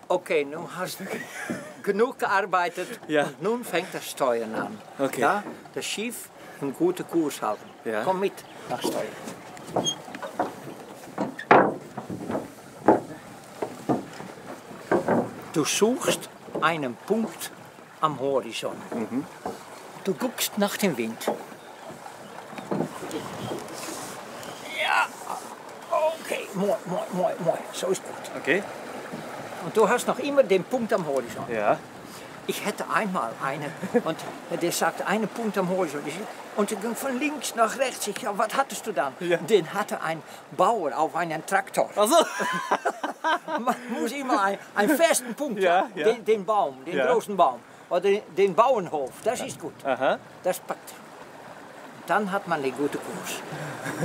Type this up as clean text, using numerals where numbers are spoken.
Okay, nun hast du genug gearbeitet Ja. und nun fängt das Steuern an. Okay. Ja, das Schiff einen guten Kurs halten. Ja. Komm mit nach Steuern. Du suchst einen Punkt am Horizont. Du guckst nach dem Wind. Ja, okay, mooi, mooi, mooi, mooi. So ist gut. Okay. Und du hast noch immer den Punkt am Horizont. Ja. Ich hätte einmal einen und der sagte, einen Punkt am Horizont. Und er ging von links nach rechts. Ich, ja, was hattest du dann? Ja. Den hatte ein Bauer auf einen Traktor. Also. Man muss immer einen festen Punkt Ja, haben. ja. Den Baum, den Ja. großen Baum. Oder den Bauernhof, das ist gut. Aha. Das packt. Dann hat man den guten Kurs.